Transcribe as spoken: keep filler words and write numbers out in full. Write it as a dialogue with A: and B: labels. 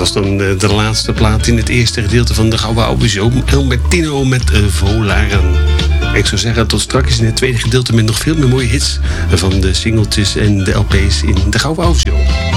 A: was dan de, de laatste plaat in het eerste gedeelte van de Gouden Oude Show. El Martino met uh, Volaren. Ik zou zeggen, tot straks in het tweede gedeelte met nog veel meer mooie hits van de singeltjes en de L P's in de Gouden Oude Show.